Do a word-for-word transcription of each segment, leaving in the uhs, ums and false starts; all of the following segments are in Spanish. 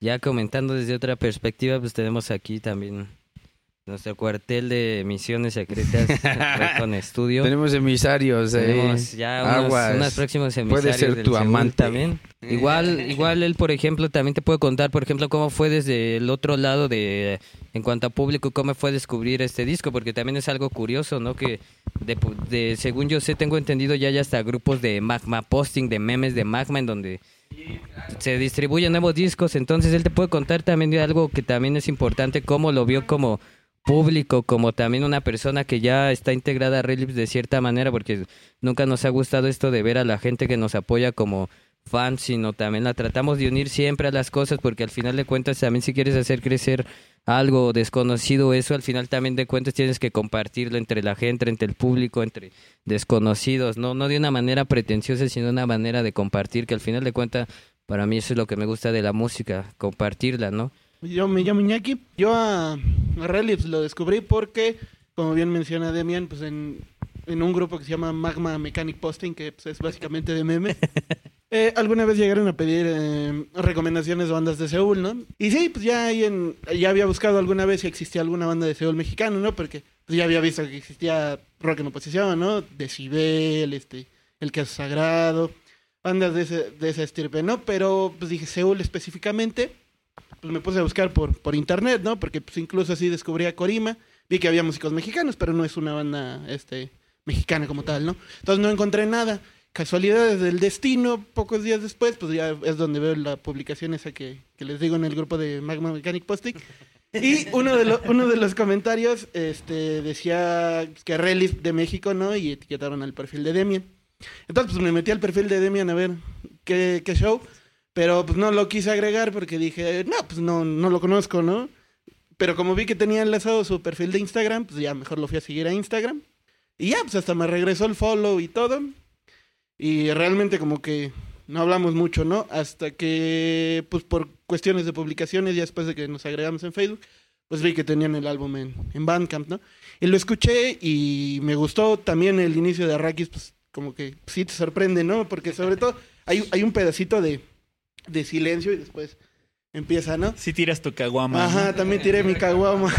ya comentando desde otra perspectiva, pues tenemos aquí también nuestro cuartel de misiones secretas Recon Studio. Tenemos emisarios, eh. Tenemos ya unos, Aguas. unos próximos emisarios. Puede ser del tu Seúl amante. también. Igual, igual él, por ejemplo, también te puede contar, por ejemplo, cómo fue desde el otro lado de, en cuanto a público, cómo fue descubrir este disco, porque también es algo curioso, ¿no? Que de, de según yo sé, tengo entendido, ya hay hasta grupos de Magma Posting, de memes de Magma, en donde se distribuyen nuevos discos. Entonces él te puede contar también de algo que también es importante, cómo lo vio como público, como también una persona que ya está integrada a Relips de cierta manera, porque nunca nos ha gustado esto de ver a la gente que nos apoya como fans, sino también la tratamos de unir siempre a las cosas, porque al final de cuentas también si quieres hacer crecer algo desconocido, eso al final también de cuentas tienes que compartirlo entre la gente, entre el público, entre desconocidos, no no de una manera pretenciosa, sino de una manera de compartir, que al final de cuentas para mí eso es lo que me gusta de la música, compartirla, ¿no? Yo me llamo Iñaki. Yo a, a Relips lo descubrí porque, como bien menciona Demian, pues en, en un grupo que se llama Magma Mechanic Posting, que pues, es básicamente de memes. Eh, alguna vez llegaron a pedir eh, recomendaciones de bandas de Seúl, ¿no? Y sí, pues ya ahí en, ya había buscado alguna vez si existía alguna banda de Seúl mexicano, ¿no? Porque pues, ya había visto que existía Rock en Oposición, ¿no? Decibel, este, El Caso Sagrado, bandas de, ese, de esa estirpe, ¿no? Pero pues dije Seúl específicamente, pues me puse a buscar por, por internet, ¿no? Porque pues incluso así descubrí a Corima, vi que había músicos mexicanos, pero no es una banda este, mexicana como tal, ¿no? Entonces no encontré nada. Casualidades del destino, pocos días después, pues ya es donde veo la publicación esa que, que les digo en el grupo de Magma Mechanic Posting. Y uno de, lo, uno de los comentarios este, decía que Relips de México, ¿no? Y etiquetaron al perfil de Demian. Entonces pues me metí al perfil de Demian a ver qué, qué show, pero pues no lo quise agregar porque dije, no, pues no, no lo conozco, ¿no? Pero como vi que tenía enlazado su perfil de Instagram, pues ya mejor lo fui a seguir a Instagram. Y ya, pues hasta me regresó el follow y todo. Y realmente como que no hablamos mucho, ¿no? Hasta que, pues por cuestiones de publicaciones, ya después de que nos agregamos en Facebook, pues vi que tenían el álbum en, en Bandcamp, ¿no? Y lo escuché y me gustó también el inicio de Arrakis, pues como que sí te sorprende, ¿no? Porque sobre todo hay, hay un pedacito de, de silencio y después empieza, ¿no? Sí tiras tu caguama. Ajá, ¿no? también tiré mi caguama.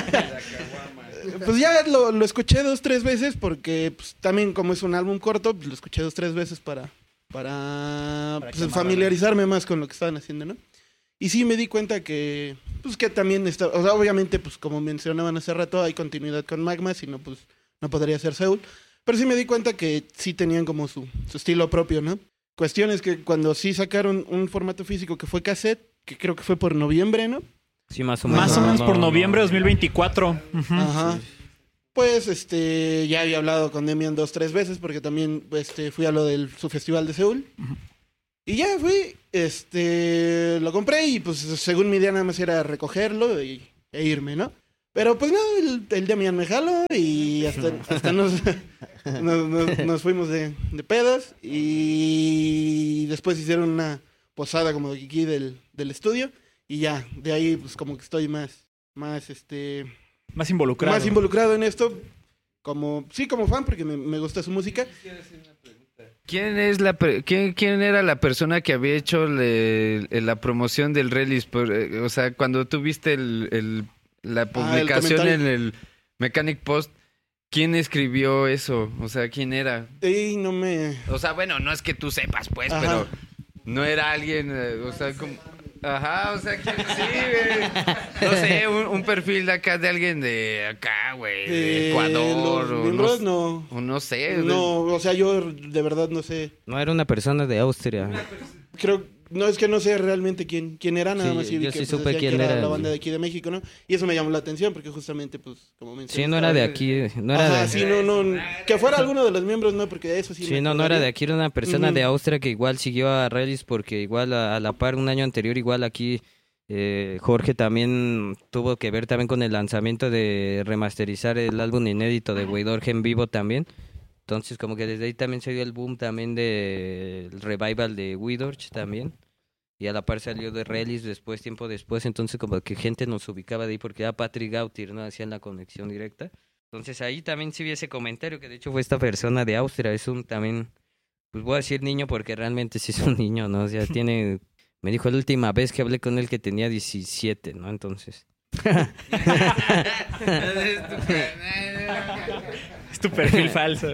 Pues ya lo, lo escuché dos, tres veces porque pues, también como es un álbum corto, pues lo escuché dos, tres veces para, para, Para pues, familiarizarme más con lo que estaban haciendo, ¿no? Y sí me di cuenta que, pues que también está, o sea, obviamente, pues como mencionaban hace rato, hay continuidad con Magma, si no, pues no podría ser Seúl. Pero sí me di cuenta que sí tenían como su, su estilo propio, ¿no? Cuestiones que cuando sí sacaron un formato físico que fue cassette, que creo que fue por noviembre, ¿no? Sí, más o menos. Más o menos No, por no, noviembre de no. dos mil veinticuatro. Ujú. Ajá. Pues este ya había hablado con Demian dos, tres veces porque también este, fui a lo de su festival de Seúl. Uh-huh. Y ya fui, este lo compré y pues según mi idea nada más era recogerlo y, e irme, ¿no? Pero pues no, el, el Demian me jaló y hasta, hasta nos, nos, nos, nos fuimos de, de pedas y después hicieron una posada como de aquí del, del estudio y ya, de ahí pues como que estoy más, más este... Más involucrado. Más involucrado en esto, como sí, como fan, porque me, me gusta su música. ¿Quién es la per- quién, quién era la persona que había hecho le- la promoción del Relips? Por, eh, o sea, cuando tú viste el, el- la publicación Ah, el en el Mechanic Post, ¿quién escribió eso? O sea, ¿quién era? Y no me... O sea, bueno, no es que tú sepas, pues, Ajá. pero no era alguien, eh, o sea, como... Ajá, o sea, ¿quién sí, güey? No sé, un, un perfil de acá de alguien de acá, güey, de Eh, Ecuador, los o miembros, no, no. o no sé. No, o sea, yo de verdad no sé. No, era una persona de Austria. Creo, no, es que no sé realmente quién, quién era, nada Sí, más. Y vi yo que, sí pues, supe decía quién que era. era, La banda güey. de aquí de México, ¿no? Y eso me llamó la atención porque justamente, pues, como mencioné. Sí, no era de aquí, no era Ajá, de... sí, no, no. Que fuera alguno de los miembros, no, porque eso sí. Sí, me no, no era acordaría. de aquí, era una persona Ujú. de Austria que igual siguió a Relips porque igual a, a la par un año anterior igual aquí eh, Jorge también tuvo que ver también con el lanzamiento de remasterizar el álbum inédito de Weidorge en vivo también. Entonces como que desde ahí también se dio el boom también del revival de Weidorche también. Y a la par salió de Relips después, tiempo después, entonces como que gente nos ubicaba de ahí porque era Patrick Gautir, ¿no? Hacían la conexión directa. Entonces ahí también sí vi ese comentario, que de hecho fue esta persona de Austria, es un también, pues voy a decir niño porque realmente sí es un niño, ¿no? O sea, tiene Me dijo la última vez que hablé con él que tenía diecisiete, ¿no? Entonces... Es tu perfil falso.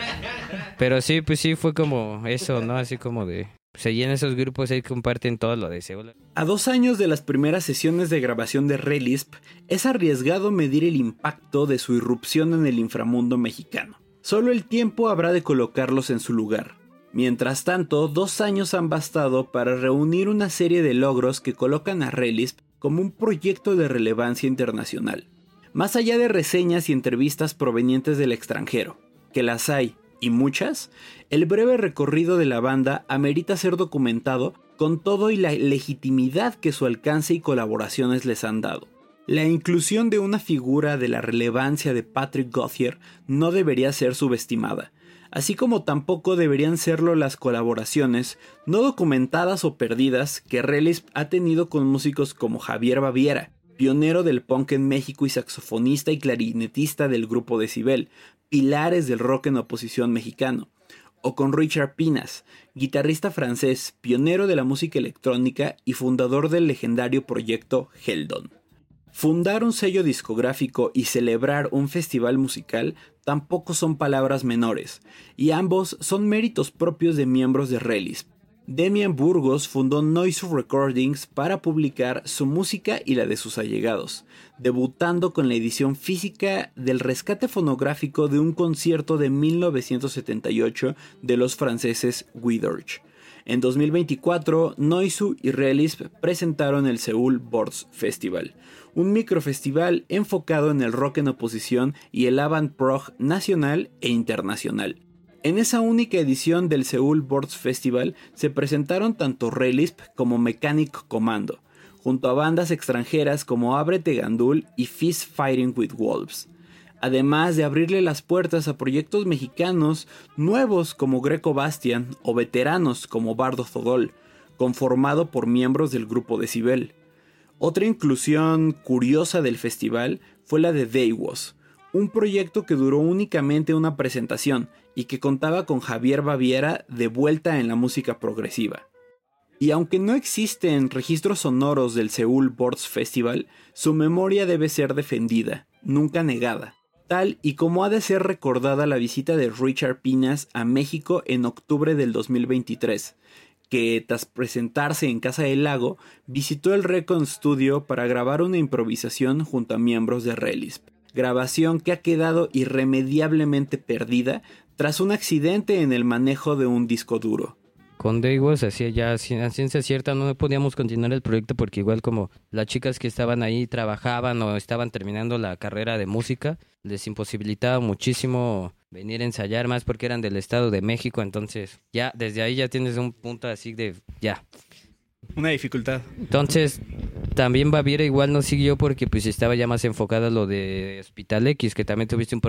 Pero sí, pues sí, fue como eso, ¿no? Así como de... Pues ahí en esos grupos ahí comparten todo lo de Seúl. A dos años de las primeras sesiones de grabación de Relisp, es arriesgado medir el impacto de su irrupción en el inframundo mexicano. Solo el tiempo habrá de colocarlos en su lugar. Mientras tanto, dos años han bastado para reunir una serie de logros que colocan a Relisp como un proyecto de relevancia internacional. Más allá de reseñas y entrevistas provenientes del extranjero, que las hay, y muchas, el breve recorrido de la banda amerita ser documentado con todo y la legitimidad que su alcance y colaboraciones les han dado. La inclusión de una figura de la relevancia de Patrick Gauthier no debería ser subestimada, así como tampoco deberían serlo las colaboraciones no documentadas o perdidas que Relisp ha tenido con músicos como Javier Baviera, pionero del punk en México y saxofonista y clarinetista del grupo Decibel, pilares del rock en oposición mexicano, o con Richard Pinas, guitarrista francés, pionero de la música electrónica y fundador del legendario proyecto Heldon. Fundar un sello discográfico y celebrar un festival musical tampoco son palabras menores, y ambos son méritos propios de miembros de Relisp. Demian Burgos fundó Noise Recordings para publicar su música y la de sus allegados, debutando con la edición física del rescate fonográfico de un concierto de mil novecientos setenta y ocho de los franceses Widorch. En dos mil veinticuatro, Noizu y Relisp presentaron el Seoul Boards Festival, un microfestival enfocado en el rock en oposición y el avant-prog nacional e internacional. En esa única edición del Seoul Boards Festival se presentaron tanto Relisp como Mechanic Commando, junto a bandas extranjeras como Ábrete Gandul y Fist Fighting with Wolves, además de abrirle las puertas a proyectos mexicanos nuevos como Greco Bastian o veteranos como Bardo Zodol, conformado por miembros del grupo Decibel. Otra inclusión curiosa del festival fue la de They Was, un proyecto que duró únicamente una presentación y que contaba con Javier Baviera de vuelta en la música progresiva. Y aunque no existen registros sonoros del Seoul Boards Festival, su memoria debe ser defendida, nunca negada, tal y como ha de ser recordada la visita de Richard Pinas a México en octubre del dos mil veintitrés, que tras presentarse en Casa del Lago, visitó el Recon Studio para grabar una improvisación junto a miembros de Relisp, grabación que ha quedado irremediablemente perdida tras un accidente en el manejo de un disco duro. Con They Was, así ya a ciencia cierta no podíamos continuar el proyecto porque igual como las chicas que estaban ahí trabajaban o estaban terminando la carrera de música, les imposibilitaba muchísimo venir a ensayar más porque eran del Estado de México, entonces ya desde ahí ya tienes un punto así de ya. Una dificultad. Entonces también Baviera igual no siguió porque pues estaba ya más enfocada a lo de Hospital X, que también tuviste un